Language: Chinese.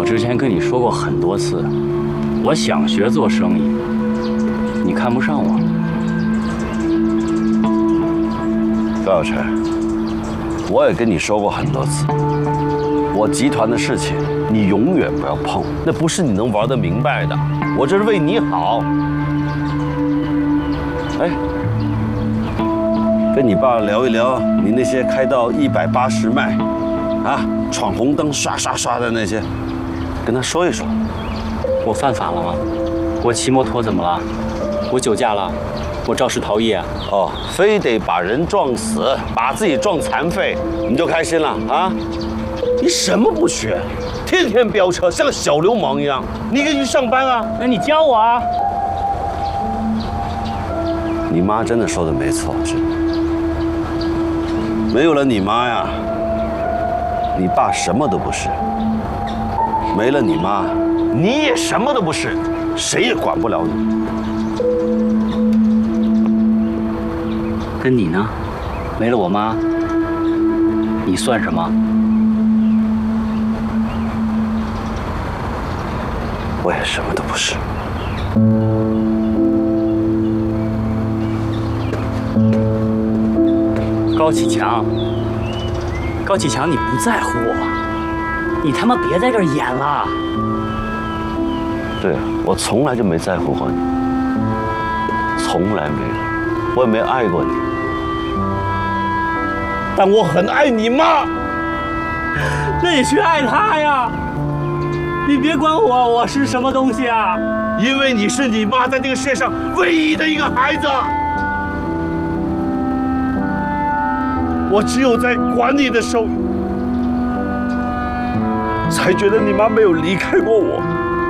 之前跟你说过很多次，我想学做生意，你看不上我。 高小晨，我也跟你说过很多次，我集团的事情你永远不要碰，那不是你能玩得明白的。我这是为你好。哎，跟你爸聊一聊你那些开到180迈，啊，闯红灯刷刷刷的那些，跟他说一说。 我犯法了吗？我骑摩托怎么了？我酒驾了？我肇事逃逸啊？ 哦，非得把人撞死，把自己撞残废，你就开心了啊？你什么不学？天天飙车，像个小流氓一样。你可以去上班啊。 那你教我啊。 你妈真的说的没错，是。没有了你妈呀，你爸什么都不是。没了你妈，你也什么都不是，谁也管不了你。 跟你呢，没了我妈，你算什么？ 我也什么都不是。 高启强，高启强，你不在乎我，你他妈别在这儿演了。 对啊，我从来就没在乎过你，从来没有，我也没爱过你。但我很爱你妈。 那你去爱她呀！你别管我是什么东西啊！ 因为你是你妈在这个世界上唯一的一个孩子。我只有在管你的时候，才觉得你妈没有离开过我。